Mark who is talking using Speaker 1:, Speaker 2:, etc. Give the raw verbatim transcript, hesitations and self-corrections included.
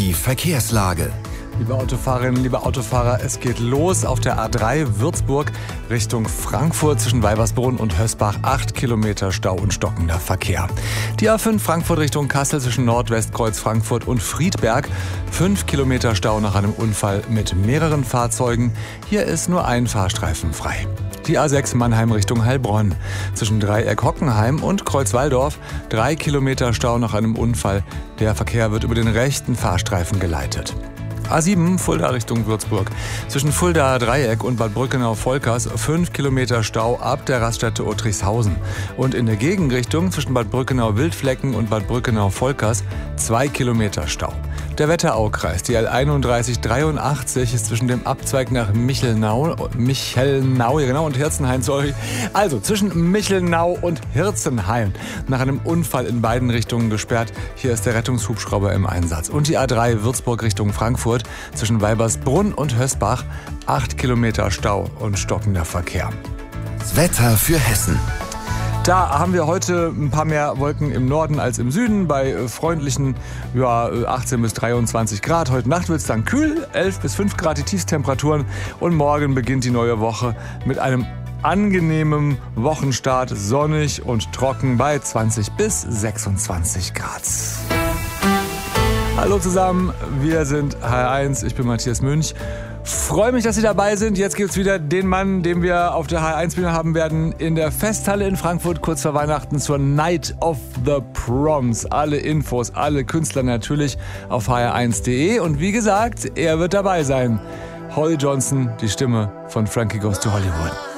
Speaker 1: Die Verkehrslage.
Speaker 2: Liebe Autofahrerinnen, liebe Autofahrer, es geht los auf der A drei Würzburg Richtung Frankfurt zwischen Weibersbrunn und Hösbach. Acht Kilometer Stau und stockender Verkehr. Die A fünf Frankfurt Richtung Kassel zwischen Nordwestkreuz Frankfurt und Friedberg. Fünf Kilometer Stau nach einem Unfall mit mehreren Fahrzeugen. Hier ist nur ein Fahrstreifen frei. Die A sechs Mannheim Richtung Heilbronn. Zwischen Dreieck Hockenheim und Kreuzwaldorf. Drei Kilometer Stau nach einem Unfall. Der Verkehr wird über den rechten Fahrstreifen geleitet. A sieben Fulda Richtung Würzburg. Zwischen Fulda Dreieck und Bad Brückenau-Volkers fünf Kilometer Stau ab der Raststätte Ottrichshausen. Und in der Gegenrichtung zwischen Bad Brückenau-Wildflecken und Bad Brückenau-Volkers zwei Kilometer Stau. Der Wetteraukreis, die L einunddreißig dreiundachtzig, ist zwischen dem Abzweig nach Michelnau, Michelnau, ja genau, und Hirzenhain, sorry. Also zwischen Michelnau und Hirzenhain. Nach einem Unfall in beiden Richtungen gesperrt. Hier ist der Rettungshubschrauber im Einsatz. Und die A drei Würzburg Richtung Frankfurt zwischen Weibersbrunn und Hösbach. Acht Kilometer Stau und stockender Verkehr.
Speaker 1: Das Wetter für Hessen.
Speaker 2: Da haben wir heute ein paar mehr Wolken im Norden als im Süden, bei freundlichen ja, achtzehn bis dreiundzwanzig Grad. Heute Nacht wird es dann kühl, elf bis fünf Grad die Tiefstemperaturen. Und morgen beginnt die neue Woche mit einem angenehmen Wochenstart, sonnig und trocken bei zwanzig bis sechsundzwanzig Grad. Hallo zusammen, wir sind H R eins, ich bin Matthias Münch. Freue mich, dass Sie dabei sind. Jetzt gibt's wieder den Mann, den wir auf der H R eins Bühne haben werden, in der Festhalle in Frankfurt kurz vor Weihnachten zur Night of the Proms. Alle Infos, alle Künstler natürlich auf h r eins punkt d e. Und wie gesagt, er wird dabei sein. Holly Johnson, die Stimme von Frankie Goes to Hollywood.